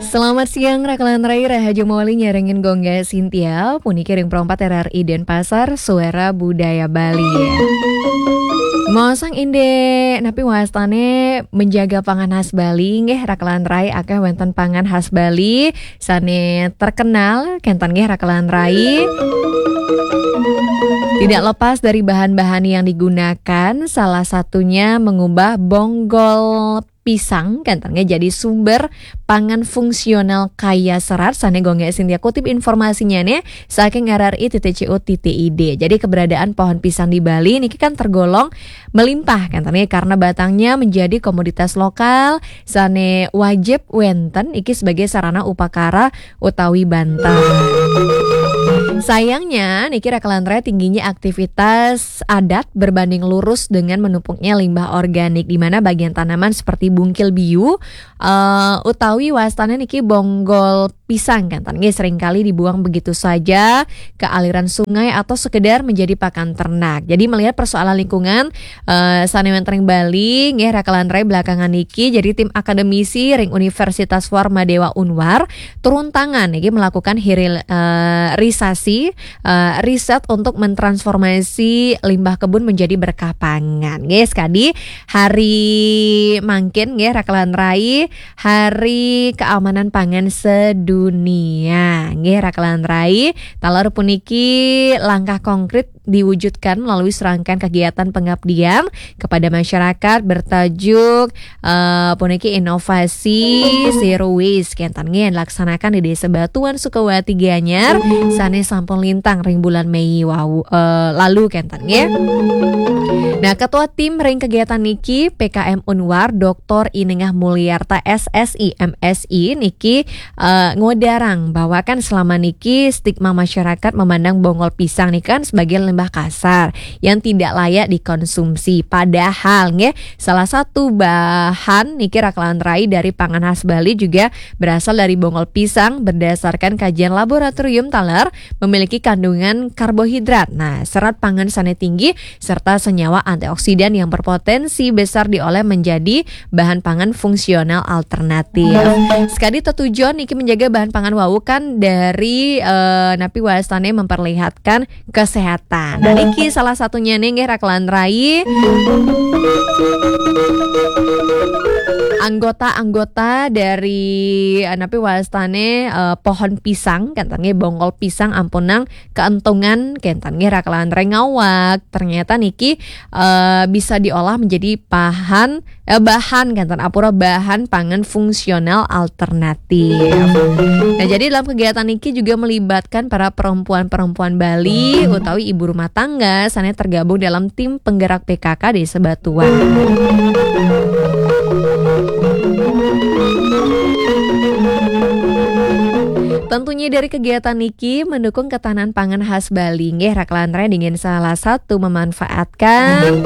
Selamat siang Rakalan Rai Rahayu Mawali nyarengin Gongga Sintia Puniki Ring Perompat RRI Denpasar Suara Budaya Bali. Mosang inde napi wastane menjaga pangan khas Bali nggih Rakalan Rai akeh wonten pangan khas Bali sane terkenal kenten nggih Rakalan Rai. Tidak lepas dari bahan-bahan yang digunakan, salah satunya mengubah bonggol pisang kentangnya jadi sumber pangan fungsional kaya serat. Sane Gongga Sintia kutip informasinya nih saking rri.co.id. Jadi keberadaan pohon pisang di Bali niki kan tergolong melimpah kentangnya karena batangnya menjadi komoditas lokal. Sane wajib wenten iki sebagai sarana upakara utawi bantah. Sayangnya niki Rakalan Rai tingginya aktivitas adat berbanding lurus dengan menumpuknya limbah organik di mana bagian tanaman seperti bungkil biu utawi wastane niki bonggol pisang kan sering kali dibuang begitu saja ke aliran sungai atau sekedar menjadi pakan ternak. Jadi melihat persoalan lingkungan sanewen ring Bali nggih Rakalan Rai belakangan niki jadi tim akademisi ring Universitas Warmadewa Unwar turun tangan niki melakukan riset untuk mentransformasi limbah kebun menjadi berkah pangan. Guys, kadi hari mangkin nggih Rakalan Rai Hari Keamanan Pangan Sedunia. Nggih Rakalan Rai talar puniki langkah konkret diwujudkan melalui serangkaian kegiatan pengabdian kepada masyarakat bertajuk puniki inovasi zero waste kentan nggih dilaksanakan di Desa Batuan Sukawati Gianyar sane sampun lintang ring bulan Mei lalu kentan nggih. Nah, ketua tim ring kegiatan niki PKM Unwar Dr. Inengah Mulyarta SSI MSI niki ngodarang bahwa kan selama niki stigma masyarakat memandang bonggol pisang nih kan sebagai limbah kasar yang tidak layak dikonsumsi. Padahal nggih salah satu bahan niki Rakalan Rai dari pangan khas Bali juga berasal dari bonggol pisang berdasarkan kajian laboratorium talar memiliki kandungan karbohidrat. Nah, serat pangan sane tinggi serta senyawa antioksidan yang berpotensi besar diolah menjadi bahan pangan fungsional alternatif. Sekali tujuan niki menjaga bahan pangan wau kan dari napi wastane memperlihatkan kesehatan. Nah, niki salah satunya nih nggih Rakalan Rai anggota dari napi wastane pohon pisang kentangnya bonggol pisang ampunang keentungan kentangnya Rakalan Rai ngawak ternyata niki bisa diolah menjadi bahan kantan apura bahan pangan fungsional alternatif. Nah, jadi dalam kegiatan niki juga melibatkan para perempuan-perempuan Bali utawi ibu rumah tangga sana tergabung dalam tim penggerak PKK Desa Batuan. Tentunya dari kegiatan niki mendukung ketahanan pangan khas Bali nggih Rakalan Rai dengan salah satu memanfaatkan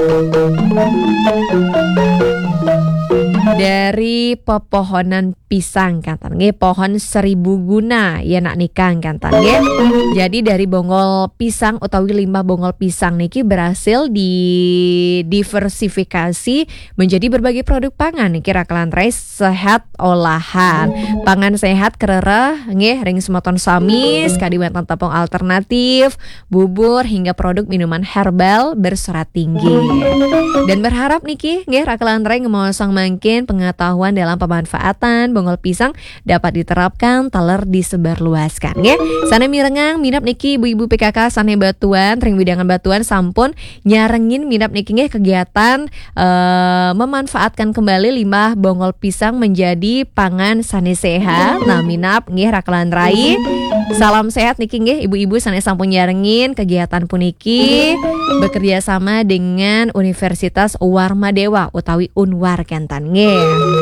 dari pepohonan pisang kantan nggih pohon 1000 guna ya nak nikang kantan nggih. Jadi dari bonggol pisang utawi limbah bonggol pisang niki berhasil didiversifikasi menjadi berbagai produk pangan niki Rakalan Rai sehat olahan. Pangan sehat kerereh nggih ring semoton samis kadi wonten tepung alternatif, bubur hingga produk minuman herbal berserat tinggi. Dan berharap niki nggih Rakalan Rai ngemosong mangkin pengetahuan dalam pemanfaatan bonggol pisang dapat diterapkan taler disebarluaskan nggih. Sane mirengang minap niki ibu-ibu PKK sane Batuan ring Widangan Batuan sampun nyarengin minap niki nggih kegiatan memanfaatkan kembali limbah bonggol pisang menjadi pangan sane sehat. Nah, minap nggih Rakalan Rai salam sehat niki nggih ibu-ibu sane sampun nyarengin kegiatan puniki bekerja sama dengan Universitas Warmadewa utawi Unwar kentan nggih.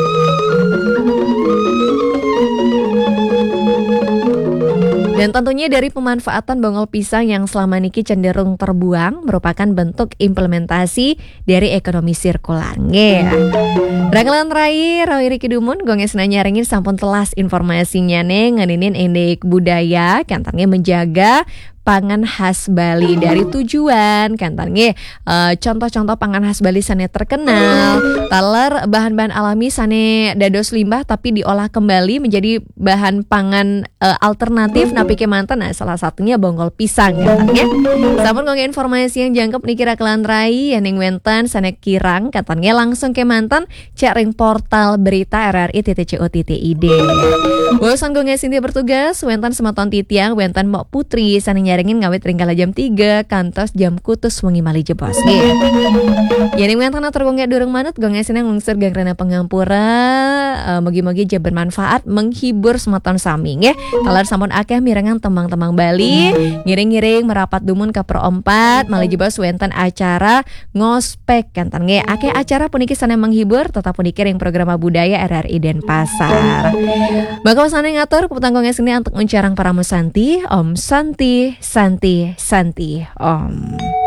Dan tentunya dari pemanfaatan bonggol pisang yang selama niki cenderung terbuang merupakan bentuk implementasi dari ekonomi sirkular. Rakalan Rai Rawi Kidumun gonges nanyarengin sampun telas informasinya ngeninin indek budaya kantangnya menjaga pangan khas Bali dari tujuan kan nge contoh-contoh pangan khas Bali sane terkenal taler bahan-bahan alami sane dados limbah tapi diolah kembali menjadi bahan pangan alternatif napi kemanten. Nah salah satunya bonggol pisang katanya. Sampun ngomong informasi yang jangkep nih kira kelan rai yang wenten sane kirang katanya langsung kemanten cek ring portal berita rri.co.id. Bosan gue Cindy bertugas wenten semeton titiang wenten Mbak Putri sane nyaringin ngawit ringgala jam 3 kantos jam kutus wengi mali jebos nggih. Ya ning wenten atur gue durung manut gue ngasih yang lungsur gangrena pengampura mogi-mogi je bermanfaat menghibur semeton sami nggih. Talar sampun akeh mirengan temang-temang Bali ngiring-ngiring merapat dumun ke Pro 4 mali jebos wenten acara ngospek kanten nggih. Akeh acara puniki sane menghibur tetap puniki ring program budaya RRI Denpasar. Bakal sana ngatur petanggung sini untuk mencarang para musanti Om Santi Santi Santi Om.